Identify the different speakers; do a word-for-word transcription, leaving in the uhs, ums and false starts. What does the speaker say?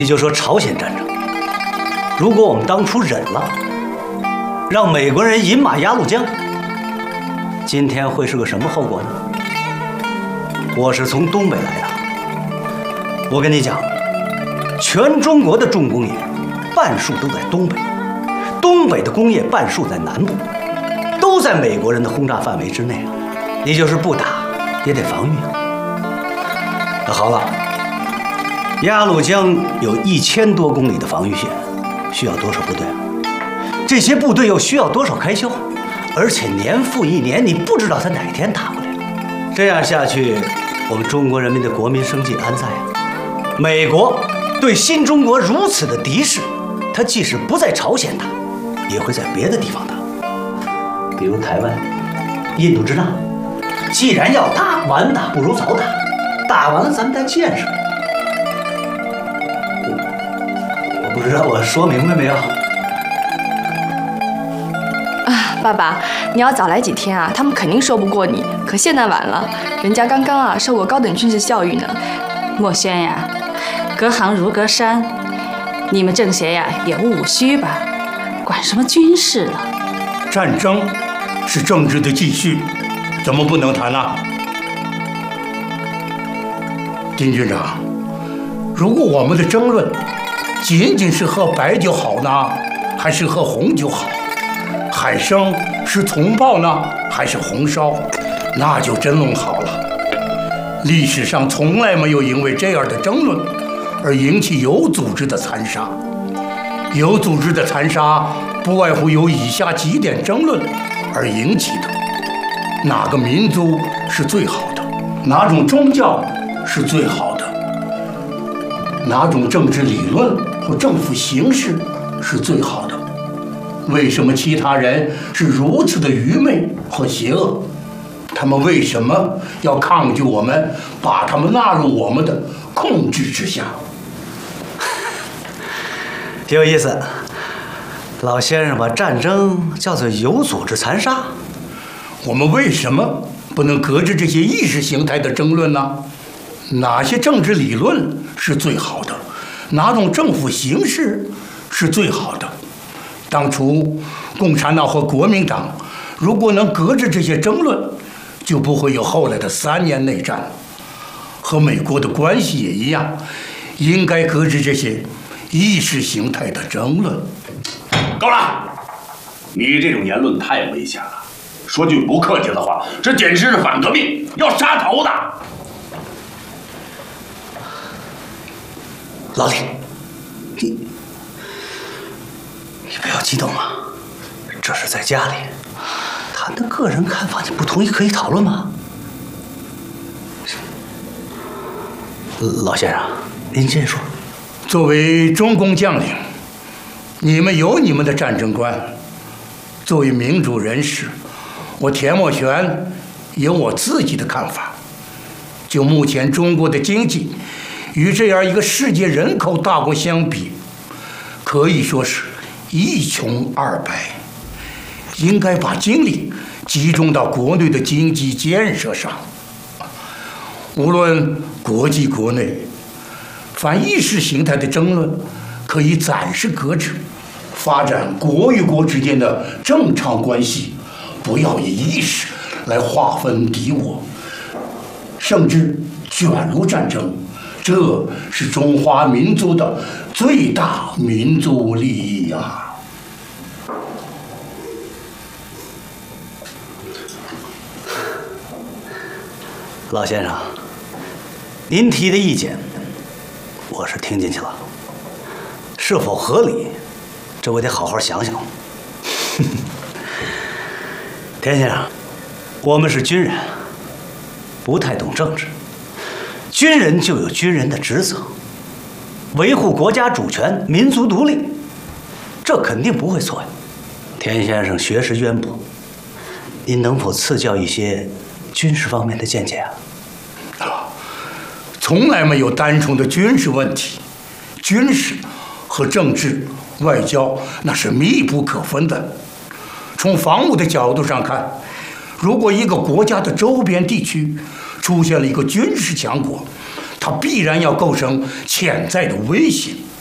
Speaker 1: 也就说朝鲜战争，如果我们当初忍了，让美国人饮马鸭绿江，今天会是个什么后果呢？我是从东北来的，我跟你讲，全中国的重工业半数都在东北，东北的工业半数在南部，都在美国人的轰炸范围之内啊。也就是不打也得防御啊。那好了。 鸭绿江有一千多公里的防御线，需要多少部队啊？这些部队又需要多少开销？而且年复一年，你不知道他哪天打过来。这样下去，我们中国人民的国民生计安在啊？美国对新中国如此的敌视，他即使不在朝鲜打，也会在别的地方打，比如台湾、印度支那。既然要打，晚打不如早打，打完了咱们再见识。 不知道我说明白没有？
Speaker 2: 啊，爸爸，你要早来几天啊，他们肯定说不过你。可现在晚了，人家刚刚啊受过高等军事教育呢。
Speaker 3: 墨轩呀，隔行如隔山，你们政协呀也务虚吧，管什么军事了？
Speaker 4: 战争是政治的继续，怎么不能谈呢？丁军长，如果我们的争论 仅仅是喝白酒好呢，还是喝红酒好？海参是葱爆呢，还是红烧？那就真弄好了。历史上从来没有因为这样的争论而引起有组织的残杀。有组织的残杀不外乎由以下几点争论而引起的：哪个民族是最好的？哪种宗教是最好的？哪种政治理论 或政府形式是最好的？为什么其他人是如此的愚昧和邪恶？他们为什么要抗拒我们，把他们纳入我们的控制之下？
Speaker 1: 挺有意思，老先生把战争叫做有组织残杀。
Speaker 4: 我们为什么不能搁置这些意识形态的争论呢？哪些政治理论是最好的？ 哪种政府形式是最好的？当初共产党和国民党如果能搁置这些争论，就不会有后来的三年内战。和美国的关系也一样，应该搁置这些意识形态的争论。
Speaker 5: 够了！你这种言论太危险了。说句不客气的话，这简直是反革命，要杀头的。
Speaker 1: 老李，你你不要激动嘛，这是在家里，谈的个人看法，你不同意可以讨论吗？老先生，您先说。
Speaker 4: 作为中共将领，你们有你们的战争观；作为民主人士，我田默玄有我自己的看法。就目前中国的经济 与这样一个世界人口大国相比，可以说是一穷二白。应该把精力集中到国内的经济建设上。无论国际国内，凡意识形态的争论可以暂时搁置，发展国与国之间的正常关系，不要以意识来划分敌我，甚至卷入战争。 这是中华民族的最大民族利益呀、啊！
Speaker 1: 老先生，您提的意见，我是听进去了，是否合理，这我得好好想想。田先生，我们是军人，不太懂政治。 军人就有军人的职责，维护国家主权、民族独立，这肯定不会错呀。田先生学识渊博，您能否赐教一些军事方面的见解啊？
Speaker 4: 啊，从来没有单纯的军事问题，军事和政治、外交那是密不可分的。从防务的角度上看，如果一个国家的周边地区出现了一个军事强国， 它必然要构成潜在的威胁。